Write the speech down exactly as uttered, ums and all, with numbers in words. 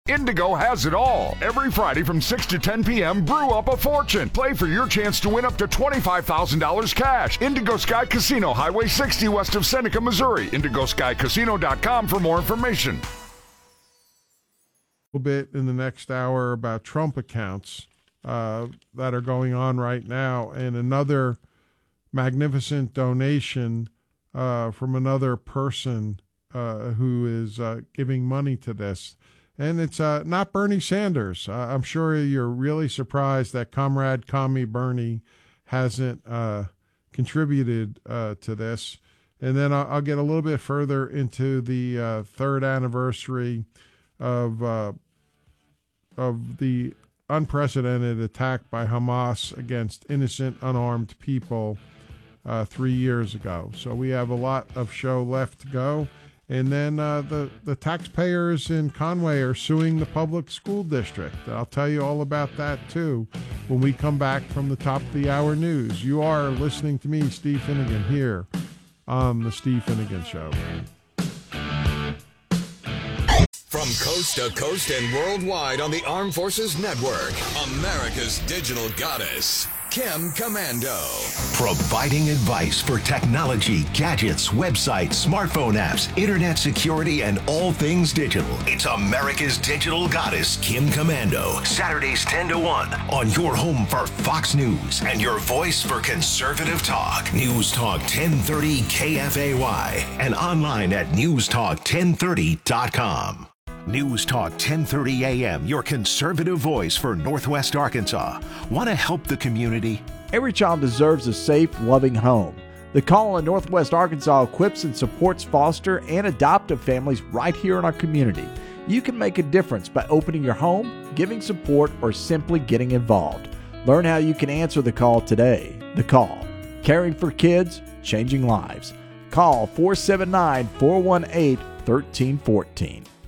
Indigo has it all. Every Friday from six to ten p.m., brew up a fortune. Play for your chance to win up to twenty-five thousand dollars cash. Indigo Sky Casino, Highway sixty west of Seneca, Missouri. indigo sky casino dot com for more information. A little bit in the next hour about Trump accounts uh, that are going on right now, and another magnificent donation uh, from another person uh, who is uh, giving money to this. And it's uh, not Bernie Sanders. Uh, I'm sure you're really surprised that Comrade Commie Bernie hasn't uh, contributed uh, to this. And then I'll, I'll get a little bit further into the uh, third anniversary of uh, of the unprecedented attack by Hamas against innocent, unarmed people uh, three years ago. So we have a lot of show left to go. And then uh, the, the taxpayers in Conway are suing the public school district. I'll tell you all about that, too, when we come back from the top of the hour news. You are listening to me, Steve Finnegan, here on The Steve Finnegan Show. From coast to coast and worldwide on the Armed Forces Network, America's digital goddess, Kim Komando. Providing advice for technology, gadgets, websites, smartphone apps, internet security, and all things digital. It's America's digital goddess, Kim Komando. Saturdays ten to one on your home for Fox News and your voice for conservative talk. News Talk ten thirty K F A Y and online at news talk ten thirty dot com. News Talk ten thirty A M, your conservative voice for Northwest Arkansas. Want to help the community? Every child deserves a safe, loving home. The Call in Northwest Arkansas equips and supports foster and adoptive families right here in our community. You can make a difference by opening your home, giving support, or simply getting involved. Learn how you can answer the call today. The Call. Caring for kids, changing lives. Call four seven nine, four one eight, one three one four.